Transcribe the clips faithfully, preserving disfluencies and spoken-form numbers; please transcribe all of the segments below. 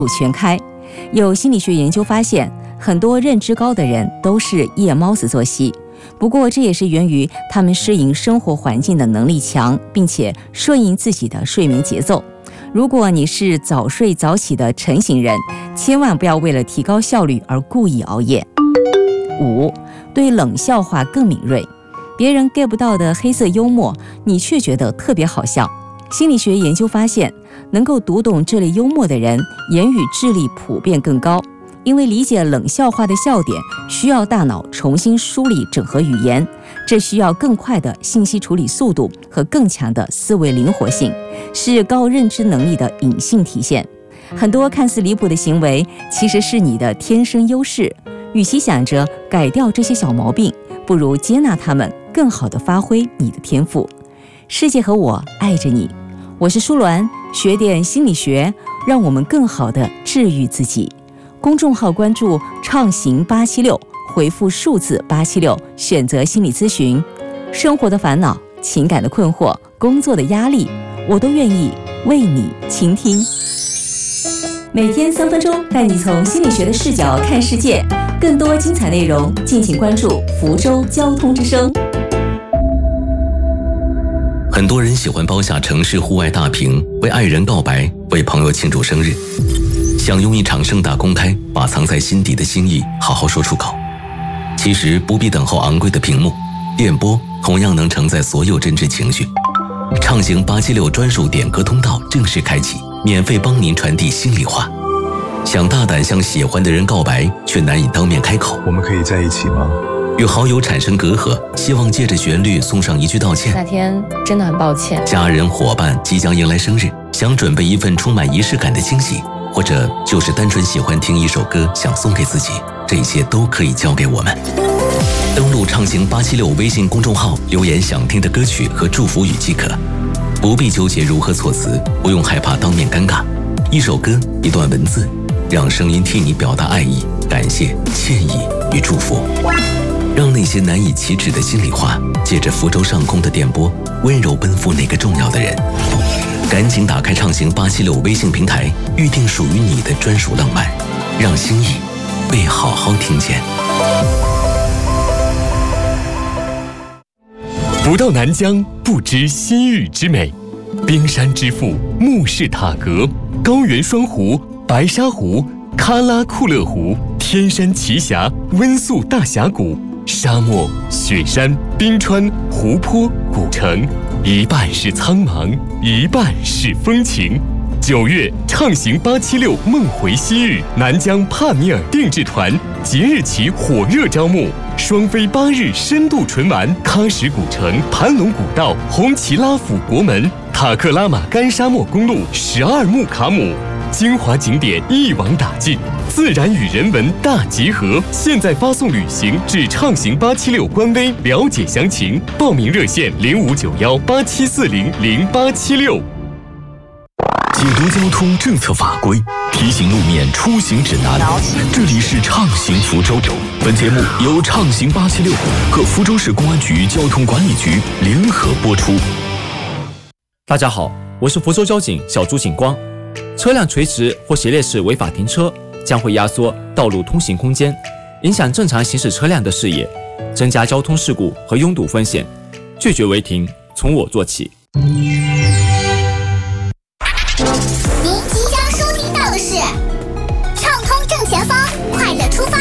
全开。有心理学研究发现，很多认知高的人都是夜猫子作息，不过这也是源于他们适应生活环境的能力强，并且顺应自己的睡眠节奏。如果你是早睡早起的晨型人，千万不要为了提高效率而故意熬夜。五，对冷笑话更敏锐，别人 get 不到的黑色幽默，你却觉得特别好笑。心理学研究发现，能够读懂这类幽默的人，言语智力普遍更高，因为理解冷笑话的笑点需要大脑重新梳理整合语言，这需要更快的信息处理速度和更强的思维灵活性，是高认知能力的隐性体现。很多看似离谱的行为，其实是你的天生优势。与其想着改掉这些小毛病，不如接纳他们，更好地发挥你的天赋。世界和我爱着你，我是舒鸾，学点心理学，让我们更好地治愈自己。公众号关注畅行八七六，回复数字八七六，选择心理咨询。生活的烦恼、情感的困惑、工作的压力，我都愿意为你倾听。每天三分钟，带你从心理学的视角看世界。更多精彩内容，敬请关注福州交通之声。 很多人喜欢包下城市户外大屏，为爱人告白，为朋友庆祝生日，想用一场盛大公开，把藏在心底的心意好好说出口。其实不必等候昂贵的屏幕，电波同样能承载所有真挚情绪。畅行八七六专属点歌通道正式开启，免费帮您传递心里话。想大胆向喜欢的人告白，却难以当面开口。 我们可以在一起吗？ 与好友产生隔阂，希望借着旋律送上一句道歉。 那天真的很抱歉。 家人伙伴即将迎来生日，想准备一份充满仪式感的惊喜，或者就是单纯喜欢听一首歌，想送给自己，这一切都可以交给我们。登录畅行八七六微信公众号，留言想听的歌曲和祝福语即可，不必纠结如何措辞，不用害怕当面尴尬。一首歌，一段文字，让声音替你表达爱意、感谢、歉意与祝福，让那些难以启齿的心里话，借着福州上空的电波，温柔奔赴那个重要的人。赶紧打开畅行八七六微信平台，预定属于你的专属浪漫，让心意被好好听见。 不到南疆，不知西域之美。冰山之父木氏塔格，高原双湖、白沙湖、喀拉库勒湖，天山奇峡、温宿大峡谷，沙漠、雪山、冰川、湖泊、古城，一半是苍茫，一半是风情。九月，畅行八七六梦回西域，南疆帕米尔定制团即日起火热招募，双飞八日深度纯玩喀什古城、盘龙古道、红旗拉府国门、塔克拉玛干沙漠公路、十二木卡姆，精华景点一网打尽，自然与人文大结合。现在发送旅行至畅行八七六官微了解详情，报名热线零五九幺八七四零零八七六。 解读交通政策法规，提醒路面出行指南。这里是畅行福州，本节目由畅行八七六和福州市公安局交通管理局联合播出。 大家好，我是福州交警小朱警光。车辆垂直或斜列式违法停车将会压缩道路通行空间，影响正常行驶车辆的视野，增加交通事故和拥堵风险。拒绝违停，从我做起。 您即将收听到的是畅通正前方，快乐出发。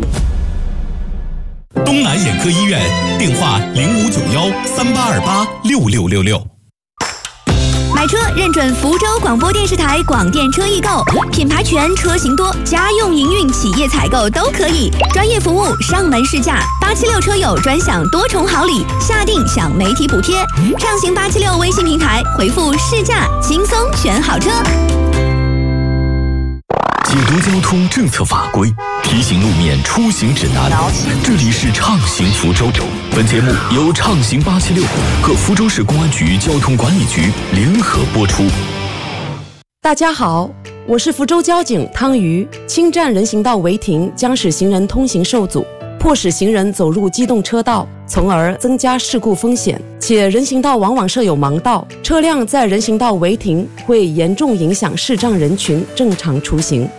东南眼科医院，电话零五九幺三八二八六六六六。 买车认准福州广播电视台广电车易购，品牌全，车型多，家用营运、企业采购都可以，专业服务，上门试驾，八七六车友专享多重好礼，下定享媒体补贴。畅行八七六微信平台回复试驾，轻松选好车。 解读交通政策法规，提醒路面出行指南。这里是畅行福州，本节目由畅行八七六和福州市公安局交通管理局联合播出。 大家好，我是福州交警汤瑜。侵占人行道违停将使行人通行受阻，迫使行人走入机动车道，从而增加事故风险。且人行道往往设有盲道，车辆在人行道违停会严重影响视障人群正常出行。